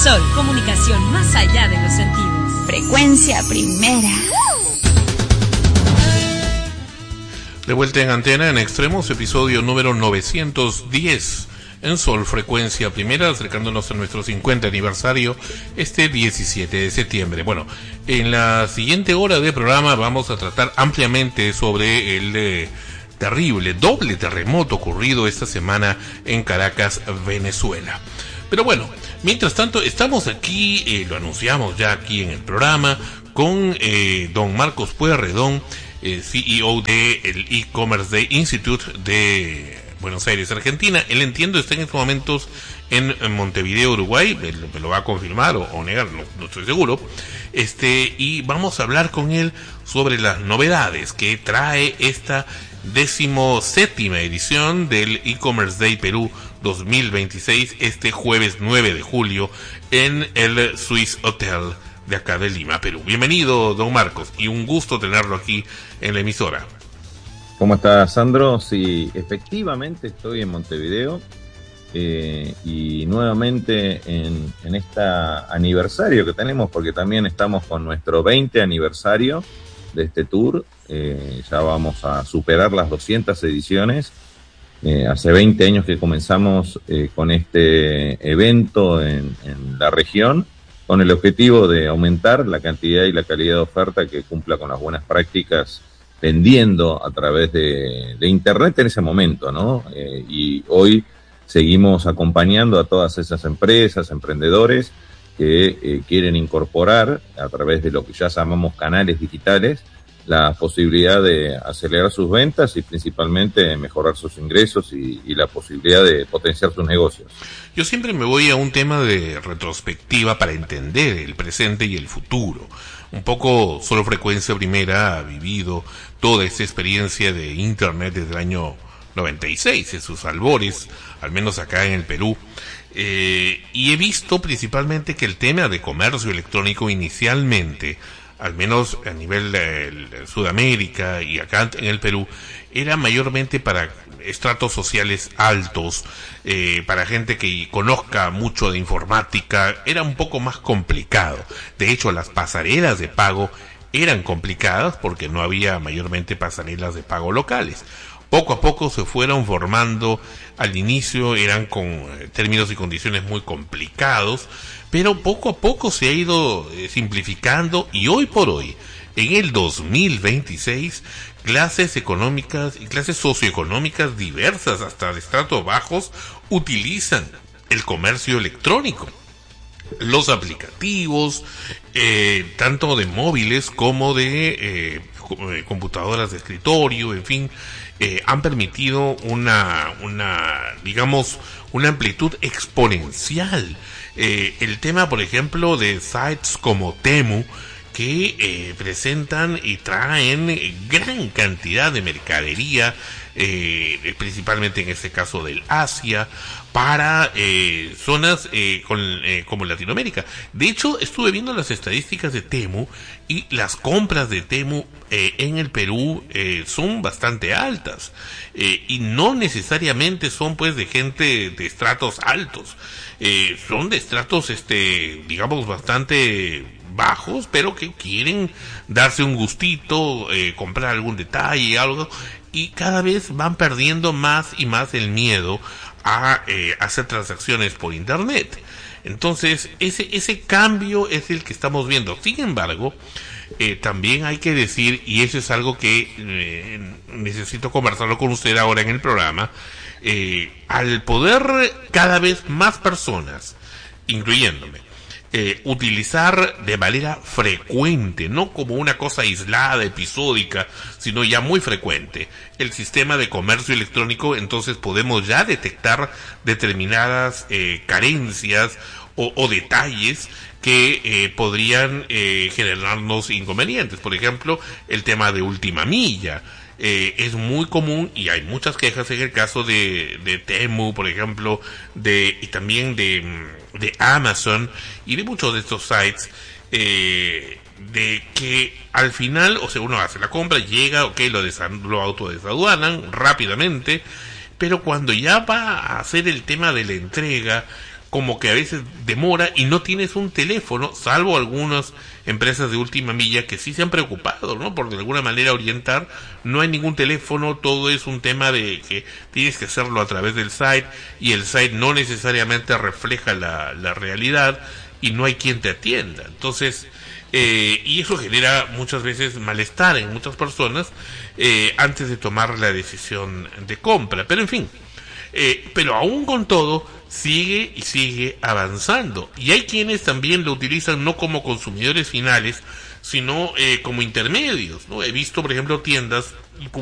Sol, comunicación más allá de los sentidos. Frecuencia primera. De vuelta en antena en Extremos, episodio número 910 en Sol, frecuencia primera, acercándonos a nuestro 50 aniversario este 17 de septiembre. Bueno, en la siguiente hora de programa vamos a tratar ampliamente sobre el terrible doble terremoto ocurrido esta semana en Caracas, Venezuela. Pero bueno, mientras tanto estamos aquí, lo anunciamos ya aquí en el programa, con don Marcos Pueyrredón, CEO de el E-Commerce Day Institute de Buenos Aires, Argentina. Él, entiendo, está en estos momentos en Montevideo, Uruguay. Me lo va a confirmar o negar, no estoy seguro. Y vamos a hablar con él sobre las novedades que trae esta 17ª edición del E-Commerce Day Perú 2026, este jueves 9 de julio en el Swiss Hotel de acá de Lima, Perú. Bienvenido, don Marcos, y un gusto tenerlo aquí en la emisora. ¿Cómo estás, Sandro? Sí, efectivamente estoy en Montevideo y nuevamente en este aniversario que tenemos, porque también estamos con nuestro 20 aniversario de este tour. Ya vamos a superar las 200 ediciones. Hace 20 años que comenzamos con este evento en la región, con el objetivo de aumentar la cantidad y la calidad de oferta que cumpla con las buenas prácticas, vendiendo a través de Internet en ese momento, ¿no? Y hoy seguimos acompañando a todas esas empresas, emprendedores que quieren incorporar a través de lo que ya llamamos canales digitales la posibilidad de acelerar sus ventas y principalmente mejorar sus ingresos y la posibilidad de potenciar sus negocios. Yo siempre me voy a un tema de retrospectiva para entender el presente y el futuro. Un poco Solo Frecuencia Primera ha vivido toda esta experiencia de Internet desde el año 96, en sus albores, al menos acá en el Perú. Y he visto principalmente que el tema de comercio electrónico inicialmente, al menos a nivel de Sudamérica y acá en el Perú, era mayormente para estratos sociales altos, para gente que conozca mucho de informática. Era un poco más complicado. De hecho, las pasarelas de pago eran complicadas porque no había mayormente pasarelas de pago locales. Poco a poco se fueron formando. Al inicio eran con términos y condiciones muy complicados, pero poco a poco se ha ido simplificando, y hoy por hoy, en el 2026, clases económicas y clases socioeconómicas diversas, hasta de estratos bajos, utilizan el comercio electrónico. Los aplicativos, tanto de móviles como de computadoras de escritorio, en fin, han permitido una amplitud exponencial. El tema, por ejemplo, de sites como Temu, que presentan y traen gran cantidad de mercadería, principalmente en este caso del Asia, para zonas como Latinoamérica. De hecho, estuve viendo las estadísticas de Temu y las compras de Temu en el Perú son bastante altas, y no necesariamente son pues de gente de estratos altos, son de estratos digamos bastante bajos, pero que quieren darse un gustito, comprar algún detalle, algo, y cada vez van perdiendo más y más el miedo a hacer transacciones por internet. Entonces ese cambio es el que estamos viendo. Sin embargo, también hay que decir, y eso es algo que necesito conversarlo con usted ahora en el programa, al poder cada vez más personas, incluyéndome, utilizar de manera frecuente, no como una cosa aislada, episódica, sino ya muy frecuente, el sistema de comercio electrónico, entonces podemos ya detectar determinadas carencias o detalles que podrían generarnos inconvenientes. Por ejemplo, el tema de última milla. Es muy común y hay muchas quejas en el caso de Temu, por ejemplo, y también de Amazon y de muchos de estos sites, de que al final, o sea, uno hace la compra, llega, lo autodesaduanan rápidamente, pero cuando ya va a hacer el tema de la entrega, como que a veces demora y no tienes un teléfono, salvo algunas empresas de última milla que sí se han preocupado, ¿no? Por de alguna manera orientar. No hay ningún teléfono, todo es un tema de que tienes que hacerlo a través del site, y el site no necesariamente refleja la realidad, y no hay quien te atienda. Entonces, y eso genera muchas veces malestar en muchas personas antes de tomar la decisión de compra. Pero en fin, pero aún con todo sigue y sigue avanzando, y hay quienes también lo utilizan no como consumidores finales, sino como intermedios, ¿no? He visto, por ejemplo, tiendas y